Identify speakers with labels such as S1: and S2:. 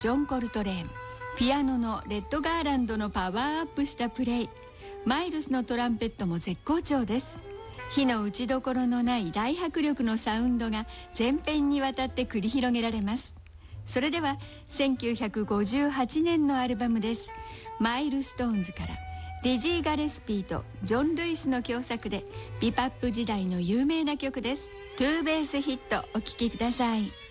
S1: ジョン・コルトレーン、ピアノのレッド・ガーランドのパワーアップしたプレイ、マイルスのトランペットも絶好調です。火の打ちどころのない大迫力のサウンドが全編にわたって繰り広げられます。それでは1958年のアルバムです。マイルストーンズからディジー・ガレスピーとジョン・ルイスの共作でビパップ時代の有名な曲です。トゥーベースヒット、お聴きください。